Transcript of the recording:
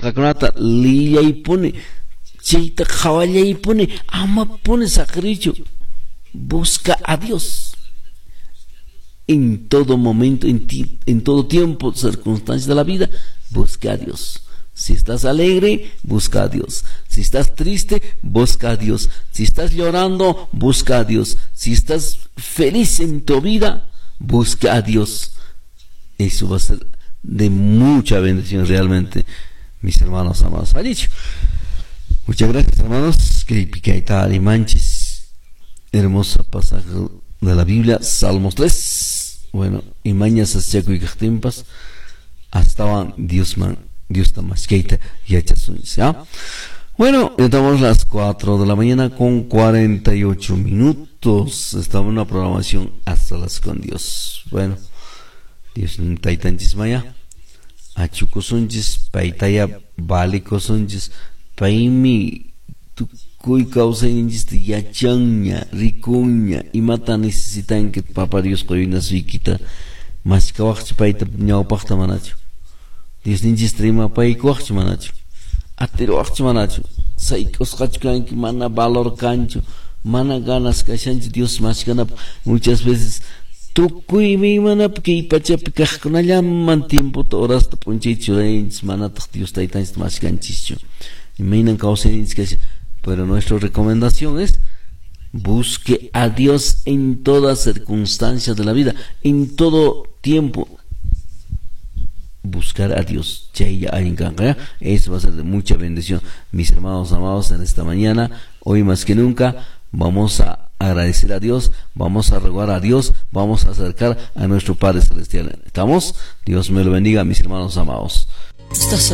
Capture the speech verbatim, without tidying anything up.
ñuqakunata liyaypuni, chayta qhawallaypuni, ama puni sacrificio. Busca a Dios en todo momento, en, ti, en todo tiempo, circunstancias de la vida. Busca a Dios. Si estás alegre, busca a Dios. Si estás triste, busca a Dios. Si estás llorando, busca a Dios. Si estás feliz en tu vida, busca a Dios. Eso va a ser de mucha bendición realmente, mis hermanos amados. Ha dicho. Muchas gracias, hermanos. Que picaita y manches. Hermosa pasaje de la Biblia, Salmos tres. Bueno, y mañas aschaco y cachtimpas. Hasta Dios man. Dios está más que ya. Bueno, estamos a las cuatro de la mañana con cuarenta y ocho minutos. Estamos en una programación hasta las con Dios. Bueno, Dios no está tan chismaya. Achuco sunjis, paitaya, balico sunjis, paimi, tu cuy causa injis, yachanya, ricuña, y mata necesitan que papá Dios coyuna suiquita, más que wachis paita, ñao pachta manacho. Dios ninjis trima pai kuachis manacho. Atero wachis manacho. Saikos kachkanki mana valor cancho, mana ganas kachancho Dios más gana muchas veces. Tukuy mi mana porque pachapi kajkunallaman tiempo horas to ponchicho lens mana Dios taitan más ganchicho. Y minan causenis que pero nuestra recomendación es busque a Dios en todas circunstancias de la vida, en todo tiempo. Buscar a Dios, eso va a ser de mucha bendición, mis hermanos amados. En esta mañana, hoy más que nunca, vamos a agradecer a Dios, vamos a rogar a Dios, vamos a acercar a nuestro Padre Celestial. ¿Estamos? Dios me lo bendiga, mis hermanos amados.